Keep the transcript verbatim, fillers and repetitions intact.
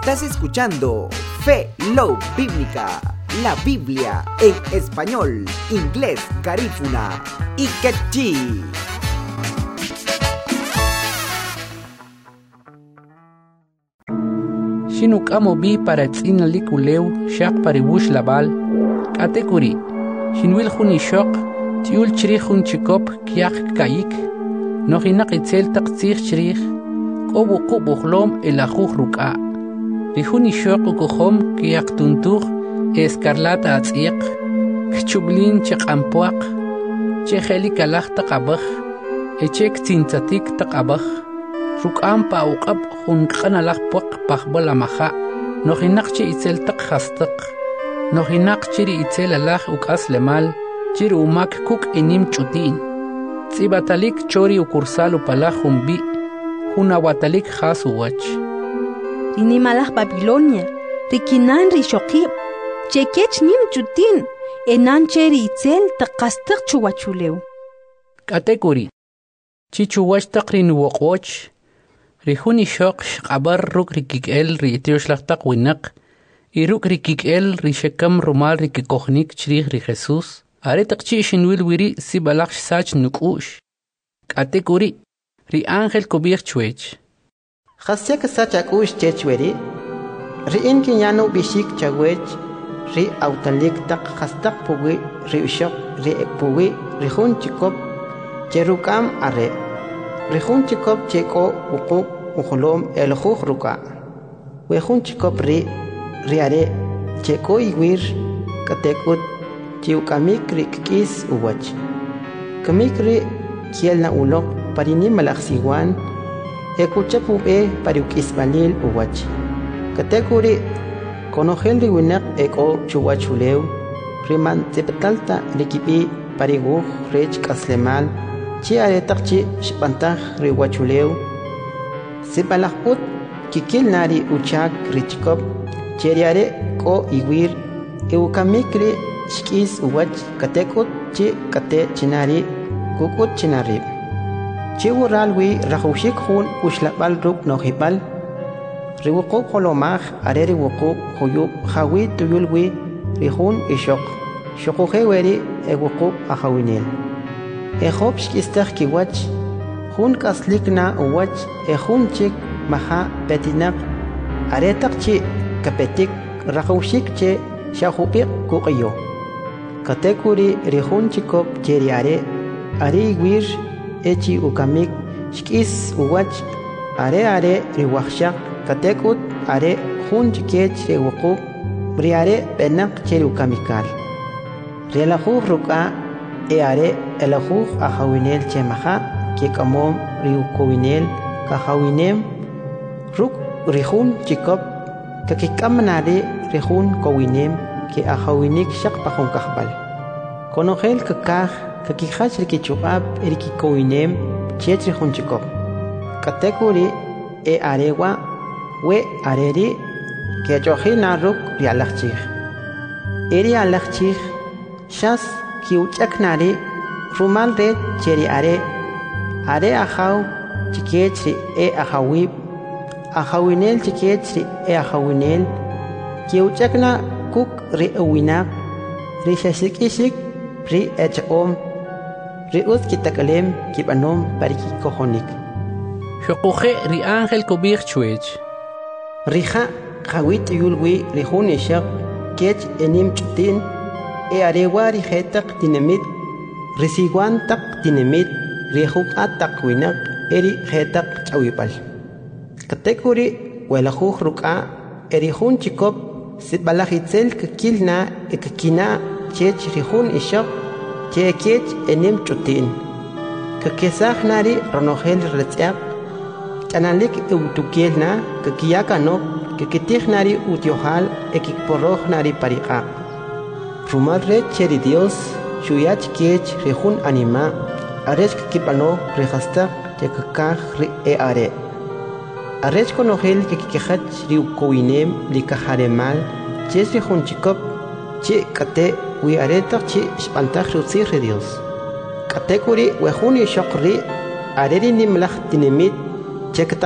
Estás escuchando Fe Love Bíblica, la Biblia en español, inglés, garífuna y quechí. Shinuk amo bi para tzina likuleu shaq paribush labal katekuri shinwil juni shok tiul chri jun chikop kiak kayik nohinak itzel taqtzir chrih kobu qubuhlom el ajuj ruka rihuni shok ukohom kiak tuntur escarlata atziq kchublin chaqampuaq cheheli kalaj taqabaj echek tintzatik taqabaj ruk'am pa uqab junq'analaj puaq pajbola maja nojinak chi itzel taq jastaq nojinak chiri itzel alaj uk'as lemal chiri umak kuk inim ch'utin tzibatalik chori ukursal upalaj jumbi junawatalik jas uwach Rinimalaj Babilonia rikinan rishoqib chekech nim chutin enan cheri itzel taqastaq chuwachuleu katekuri chichuwach taqrin woqoch Rihuni shok shqabar ruk rikik'el ri'itioxlaj winaq y ruk rikik'el rixekam rumal rikikoqnik chrij ri Jesús are taqchi xinwil wiri sibalaq xsach nuk'ux k'atekuri ri ángel kubij chwech Jasek sach ak'ux chechweri ri'in kinyano bishik chawech ri autalik taq jastaq puwi ri uxoq ri puwi rihun chikop cherukam are Rejun chikop cheko uquk uqolom el juj ruka. Wejun chikop ri riare cheko iwir katekut chiukamik ri kis uwach. Kamik ri kiel na ulok parini malaksiwan ekuchapu e pariukis balil uwach. Katekuri konogel ri winak eko chuwachuleu riman tepetalta rikipi pariguj rech kaslemal Chi aretak chi shpantaj riwachuleu Sipalajput kikil nari uchak richkop Cheriare ko iwir Eukamikri shkis uwach katekut chi kate chinari kukut chinari Chi uralwi rajushik hun ushlapal ruk nojipal Riwukuk holomaj are riwukuk huyub hawi tuyulwi rihun ishok Shokujeweri ewukuk ahawinil Ejob shkistach kiwach, hun kaslikna uwach, ejun chik maha petinak, aretak chi kapetik, rajushik che shahupik kuqiyo. Katekuri rihun chikop cheriare, ari wir echi ukamik, shkis uwach, are are riwachshak, katekut are hun chikech rewukuk, briare benak cheri ukamikal. Relajuj ruka, e are el ajuj a jawinel chemaja que kamom riukowinel ka jawinem ruk rihun chikop ka kikamnare rihun kowinem que a jawinik shak pajun kahbal konogel ka kaj ka kijach rikichubab erikikowinem chet rihun chikop katekuri e arewa we areri que chojina ruk rialachchij eri alachchij shas kiuchaknari rumal re cheri are are ajaw chikechri e ajawib ajawinel chikechri e ajawinel kiuchakna kuk ri uwinak ri shashikishik ri echom ri uz kitakalem kibanom pariki kojonik Shokuje ri ángel kubij chwech Rija jawit yulwi rihun ishak kech enim chutin e arewa rijetak tinemit risiguan tak tinemit rijuk atak winak eri jetak chawipal katekuri welajuj ruka erihun chikop sitbalajitzel kakilna ekakina chech rihun ishok chekech enim chutin kakesaj nari ronogel retziak chanalik eutukielna kakiyakanok kakitij nari utiohal ekikporoj nari pariqaq Rumal re cheri Dios, shuyach kech rejun anima, arech kipano rejasta yakakaj re e are. Arech konogel que kikejach riukowinem likajaremal, ches rejun chikop, che kate wi aretak che spantaj rutzir re Dios. Katekuri wejun yishok re, areri nimlach tinemit, chekta